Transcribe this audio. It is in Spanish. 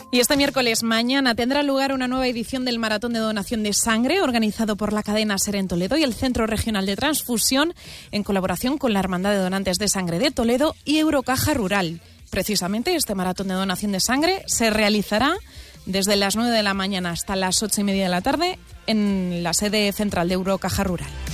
Y este miércoles mañana tendrá lugar una nueva edición del Maratón de Donación de Sangre organizado por la cadena SER en Toledo y el Centro Regional de Transfusión en colaboración con la Hermandad de Donantes de Sangre de Toledo y Eurocaja Rural. Precisamente este Maratón de Donación de Sangre se realizará desde las 9 de la mañana hasta las 8:30 de la tarde en la sede central de Eurocaja Rural.